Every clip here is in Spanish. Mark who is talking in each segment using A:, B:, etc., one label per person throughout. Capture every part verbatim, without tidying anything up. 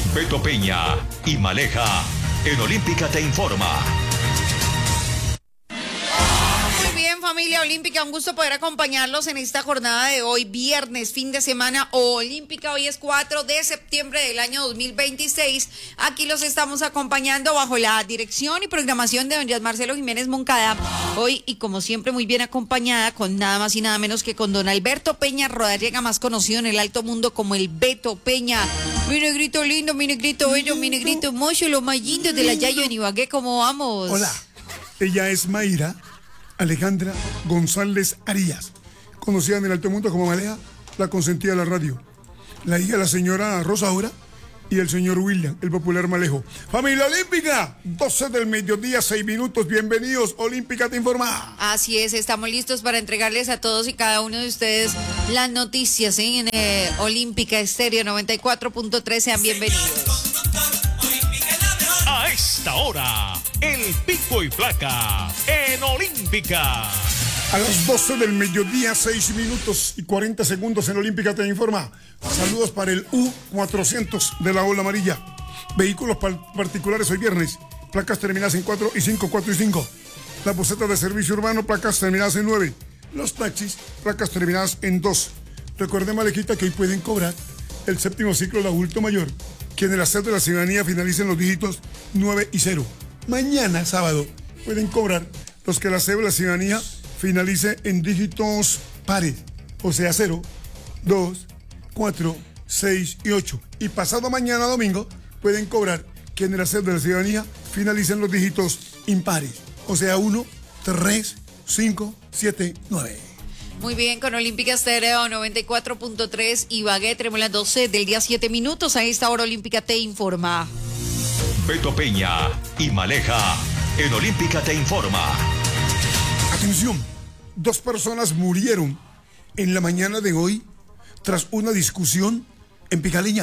A: Beto Peña y Maleja en Olímpica te informa.
B: Familia Olímpica, un gusto poder acompañarlos en esta jornada de hoy, viernes, fin de semana olímpica. Hoy es cuatro de septiembre del año dos mil veintiséis. Aquí los estamos acompañando bajo la dirección y programación de don Yas Marcelo Jiménez Moncada. Hoy, y como siempre, muy bien acompañada con nada más y nada menos que con don Alberto Peña Rodallega, más conocido en el alto mundo como el Beto Peña. Mi negrito lindo, mi negrito bello, mi negrito mocho, los mallitos de la Yayo en Ibagué, ¿cómo vamos?
C: Hola, ella es Mayra Alejandra González Arias, conocida en el alto mundo como Maleja, la consentida de la radio, la hija de la señora Rosaura y el señor William, el popular Malejo. Familia Olímpica, doce del mediodía, seis minutos, bienvenidos, Olímpica te informa.
B: Así es, estamos listos para entregarles a todos y cada uno de ustedes las noticias, ¿sí? En eh, Olímpica Estéreo noventa y cuatro punto tres, sean bienvenidos.
A: A esta hora, el pico y placa en Olímpica.
C: A las doce del mediodía, seis minutos y cuarenta segundos en Olímpica te informa. Saludos para el U cuatrocientos de la Ola Amarilla. Vehículos particulares hoy viernes. Placas terminadas en cuatro y cinco, cuatro y cinco. Las busetas de servicio urbano, placas terminadas en nueve. Los taxis, placas terminadas en dos. Recuerde, Malejita, que hoy pueden cobrar el séptimo ciclo de adulto mayor, que en el acceso de la ciudadanía finalicen los dígitos nueve y cero. Mañana, sábado, pueden cobrar los que la cédula de la ciudadanía finalice en dígitos pares, o sea, cero, dos, cuatro, seis y ocho. Y pasado mañana, domingo, pueden cobrar que en el acceso de la ciudadanía finalicen los dígitos impares, o sea, uno, tres, cinco, siete, nueve.
B: Muy bien, con Olímpica Estéreo noventa y cuatro punto tres, Ibagué, tenemos las doce del día, siete minutos. A esta hora Olímpica te informa.
A: Beto Peña y Maleja en Olímpica te informa.
C: Atención, dos personas murieron en la mañana de hoy tras una discusión en Picaleña.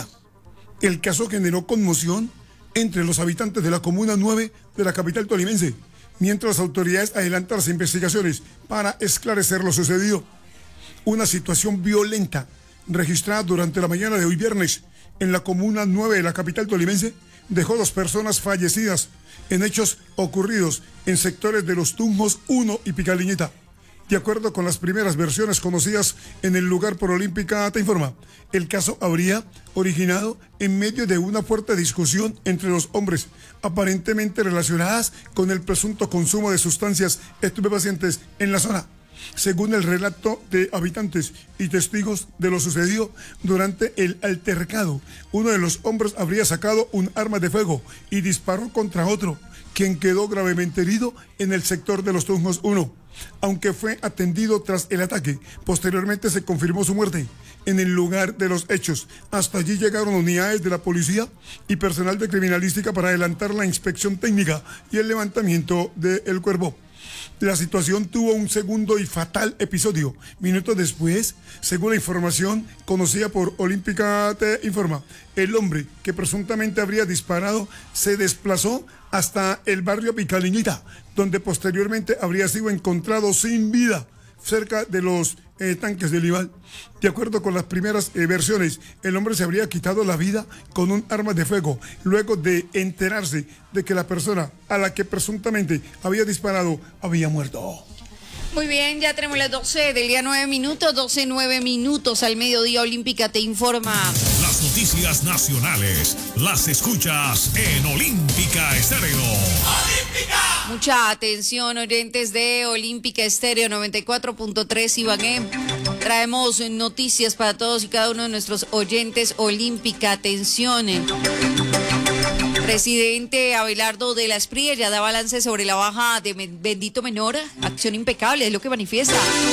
C: El caso generó conmoción entre los habitantes de la Comuna nueve de la capital tolimense, mientras las autoridades adelantan las investigaciones para esclarecer lo sucedido. Una situación violenta registrada durante la mañana de hoy viernes en la Comuna nueve de la capital tolimense dejó dos personas fallecidas en hechos ocurridos en sectores de Los Tunjos uno y Picaleñita. De acuerdo con las primeras versiones conocidas en el lugar por Olímpica te informa, el caso habría originado en medio de una fuerte discusión entre los hombres, aparentemente relacionadas con el presunto consumo de sustancias estupefacientes en la zona. Según el relato de habitantes y testigos de lo sucedido durante el altercado, uno de los hombres habría sacado un arma de fuego y disparó contra otro, quien quedó gravemente herido en el sector de Los Tunjos uno. Aunque fue atendido tras el ataque, posteriormente se confirmó su muerte en el lugar de los hechos. Hasta allí llegaron unidades de la policía y personal de criminalística para adelantar la inspección técnica y el levantamiento del cuerpo. La situación tuvo un segundo y fatal episodio. Minutos después, según la información conocida por Olímpica te informa, el hombre que presuntamente habría disparado se desplazó hasta el barrio Picaleñita, donde posteriormente habría sido encontrado sin vida cerca de los eh, tanques del Ival. De acuerdo con las primeras eh, versiones, el hombre se habría quitado la vida con un arma de fuego luego de enterarse de que la persona a la que presuntamente había disparado había muerto.
B: Muy bien, ya tenemos las doce del día, nueve minutos, doce, nueve minutos al mediodía. Olímpica te informa.
A: Las noticias nacionales las escuchas en Olímpica Estéreo. ¡Olímpica!
B: Mucha atención, oyentes de Olímpica Estéreo noventa y cuatro punto tres Ibagué. Traemos noticias para todos y cada uno de nuestros oyentes. Olímpica, atención. Presidente Abelardo de la Espriella ya da balance sobre la baja de Bendito Menor. Acción impecable, es lo que manifiesta.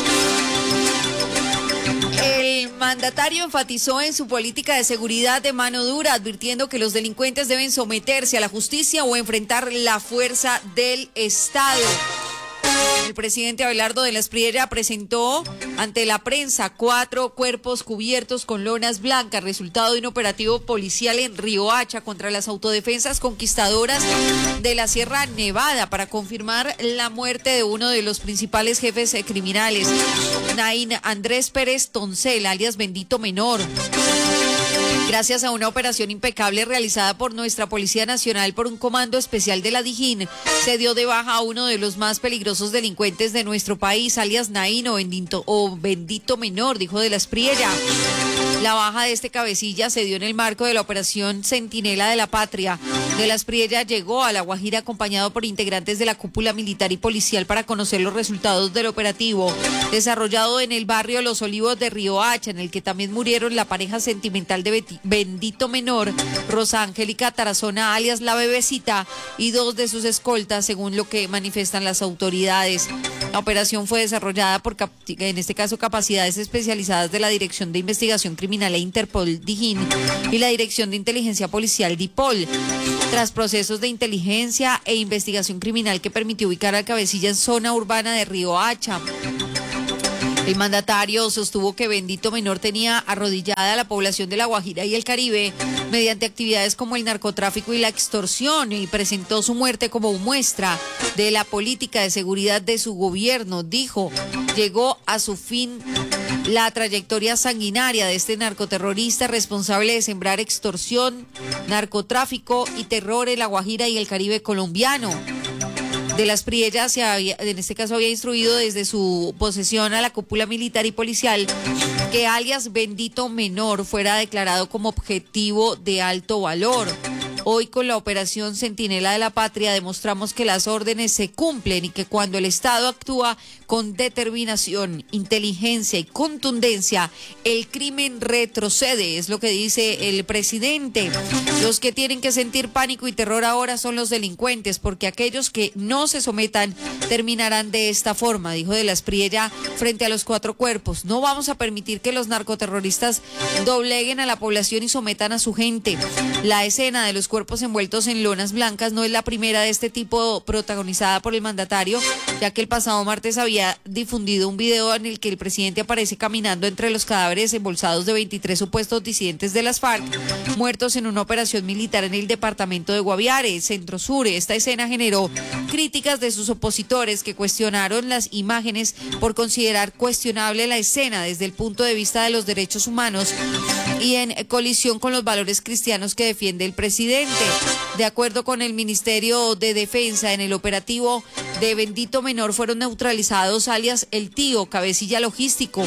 B: El mandatario enfatizó en su política de seguridad de mano dura, advirtiendo que los delincuentes deben someterse a la justicia o enfrentar la fuerza del Estado. El presidente Abelardo de la Espriella presentó ante la prensa cuatro cuerpos cubiertos con lonas blancas, resultado de un operativo policial en Riohacha contra las autodefensas conquistadoras de la Sierra Nevada para confirmar la muerte de uno de los principales jefes criminales, Naín Andrés Pérez Toncel, alias Bendito Menor. Gracias a una operación impecable realizada por nuestra Policía Nacional por un comando especial de la Dijín, se dio de baja a uno de los más peligrosos delincuentes de nuestro país, alias Naín o Bendito, o Bendito Menor, dijo de la Espriella. La baja de este cabecilla se dio en el marco de la operación Centinela de la Patria. De la Espriella llegó a La Guajira acompañado por integrantes de la cúpula militar y policial para conocer los resultados del operativo desarrollado en el barrio Los Olivos de Riohacha, en el que también murieron la pareja sentimental de Bendito Menor, Rosa Angélica Tarazona, alias La Bebecita, y dos de sus escoltas, según lo que manifiestan las autoridades. La operación fue desarrollada por, en este caso, capacidades especializadas de la Dirección de Investigación Criminal e Interpol Dijín y la Dirección de Inteligencia Policial DIPOL, tras procesos de inteligencia e investigación criminal que permitió ubicar al cabecilla en zona urbana de Riohacha. El mandatario sostuvo que Bendito Menor tenía arrodillada a la población de La Guajira y el Caribe mediante actividades como el narcotráfico y la extorsión, y presentó su muerte como muestra de la política de seguridad de su gobierno. Dijo, llegó a su fin la trayectoria sanguinaria de este narcoterrorista responsable de sembrar extorsión, narcotráfico y terror en La Guajira y el Caribe colombiano. De la Espriella, se había, en este caso había instruido desde su posesión a la cúpula militar y policial que alias Bendito Menor fuera declarado como objetivo de alto valor. Hoy, con la operación Centinela de la Patria, demostramos que las órdenes se cumplen y que cuando el Estado actúa con determinación, inteligencia y contundencia, el crimen retrocede, es lo que dice el presidente. Los que tienen que sentir pánico y terror ahora son los delincuentes, porque aquellos que no se sometan terminarán de esta forma, dijo de la Espriella frente a los cuatro cuerpos. No vamos a permitir que los narcoterroristas dobleguen a la población y sometan a su gente. La escena de los cuerpos envueltos en lonas blancas no es la primera de este tipo protagonizada por el mandatario, ya que el pasado martes había difundido un video en el que el presidente aparece caminando entre los cadáveres embolsados de veintitrés supuestos disidentes de las FARC, muertos en una operación militar en el departamento de Guaviare, Centro Sur. Esta escena generó críticas de sus opositores, que cuestionaron las imágenes por considerar cuestionable la escena desde el punto de vista de los derechos humanos y en colisión con los valores cristianos que defiende el presidente. De acuerdo con el Ministerio de Defensa, en el operativo de Bendito Menor fueron neutralizados alias El Tío, cabecilla logístico,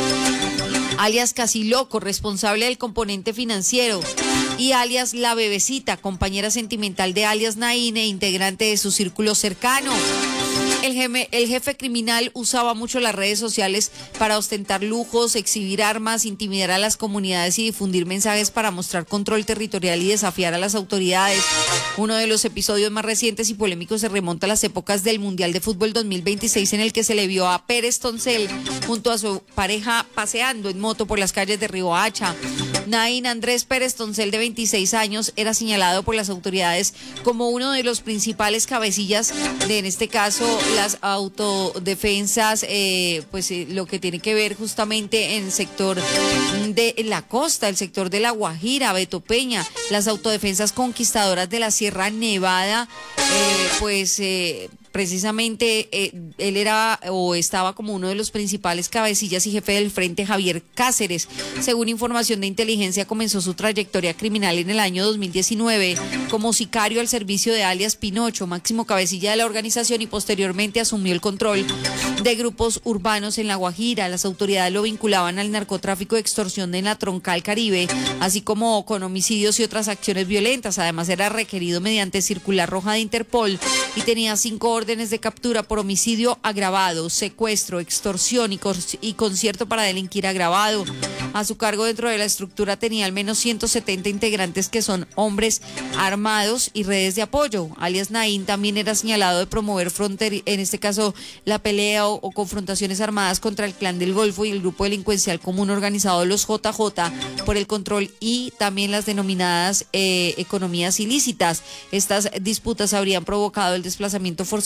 B: alias Casi Loco, responsable del componente financiero, y alias La Bebecita, compañera sentimental de alias Naín e integrante de su círculo cercano. El jefe, el jefe criminal usaba mucho las redes sociales para ostentar lujos, exhibir armas, intimidar a las comunidades y difundir mensajes para mostrar control territorial y desafiar a las autoridades. Uno de los episodios más recientes y polémicos se remonta a las épocas del Mundial de Fútbol dos mil veintiséis, en el que se le vio a Pérez Toncel junto a su pareja paseando en moto por las calles de Riohacha. Naín Andrés Pérez Toncel, de veintiséis años, era señalado por las autoridades como uno de los principales cabecillas de, en este caso, las autodefensas, eh, pues eh, lo que tiene que ver justamente en el sector de la costa, el sector de La Guajira, Beto Peña, las autodefensas conquistadoras de la Sierra Nevada, eh, pues eh, precisamente eh, él era o estaba como uno de los principales cabecillas y jefe del frente, Javier Cáceres. Según información de inteligencia, comenzó su trayectoria criminal en el año dos mil diecinueve como sicario al servicio de alias Pinocho, máximo cabecilla de la organización, y posteriormente asumió el control de grupos urbanos en La Guajira. Las autoridades lo vinculaban al narcotráfico y extorsión en la Troncal Caribe, así como con homicidios y otras acciones violentas. Además, era requerido mediante circular roja de Interpol y tenía cinco órdenes de captura por homicidio agravado, secuestro, extorsión y, y concierto para delinquir agravado. A su cargo dentro de la estructura tenía al menos ciento setenta integrantes, que son hombres armados y redes de apoyo. Alias Naín también era señalado de promover fronter, en este caso la pelea o, o confrontaciones armadas contra el Clan del Golfo y el grupo delincuencial común organizado los J J por el control y también las denominadas eh, economías ilícitas. Estas disputas habrían provocado el desplazamiento forzado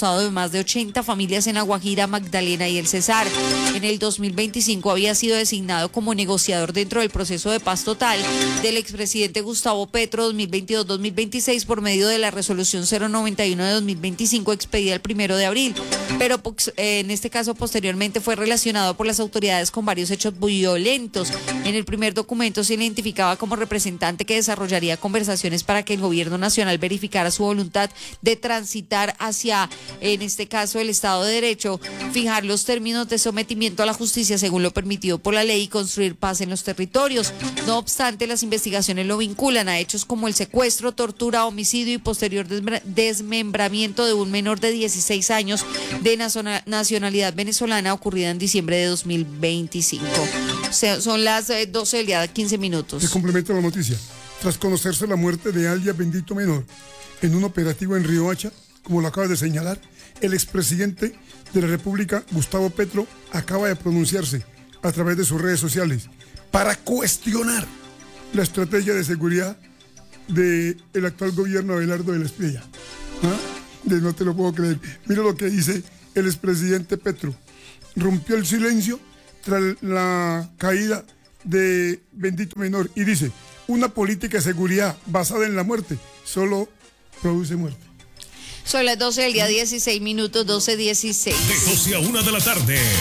B: forzado de más de ochenta familias en La Guajira, Magdalena y el Cesar. En el dos mil veinticinco había sido designado como negociador dentro del proceso de paz total del expresidente Gustavo Petro dos mil veintidós dos mil veintiséis por medio de la resolución cero noventa y uno de dos mil veinticinco expedida el primero de abril, pero en este caso posteriormente fue relacionado por las autoridades con varios hechos violentos. En el primer documento se identificaba como representante que desarrollaría conversaciones para que el gobierno nacional verificara su voluntad de transitar hacia, en este caso, el Estado de Derecho, fijar los términos de sometimiento a la justicia según lo permitido por la ley y construir paz en los territorios. No obstante, las investigaciones lo vinculan a hechos como el secuestro, tortura, homicidio y posterior desmembramiento de un menor de dieciséis años de nacionalidad venezolana ocurrida en diciembre de dos mil veinticinco. O sea, son las doce del día, quince minutos.
C: Se complementa la noticia. Tras conocerse la muerte de alias Bendito Menor en un operativo en Riohacha, como lo acaba de señalar, el expresidente de la República, Gustavo Petro, acaba de pronunciarse a través de sus redes sociales para cuestionar la estrategia de seguridad del actual gobierno de Abelardo de la Espriella. ¿Ah? De no te lo puedo creer. Mira lo que dice el expresidente Petro. Rompió el silencio tras la caída de Bendito Menor y dice: una política de seguridad basada en la muerte solo produce muerte.
B: Son las doce del día, dieciséis minutos, doce dieciséis.
A: De doce a una de la tarde,